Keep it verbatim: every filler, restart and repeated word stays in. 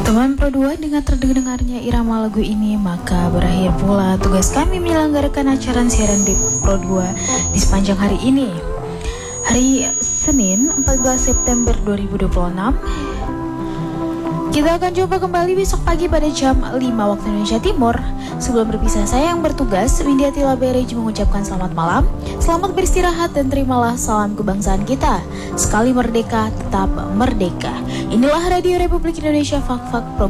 Teman Pro dua, dengan terdengarnya irama lagu ini, maka berakhir pula tugas kami menyelenggarakan acara siaran di Pro dua di sepanjang hari ini. Hari Senin empat belas September dua ribu dua puluh enam. Kita akan coba kembali besok pagi pada jam lima waktu Indonesia Timur. Sebelum berpisah, saya yang bertugas, Windy Atila Berej, mengucapkan selamat malam, selamat beristirahat, dan terimalah salam kebangsaan kita. Sekali merdeka, tetap merdeka. Inilah Radio Republik Indonesia, Fak Fak Pro.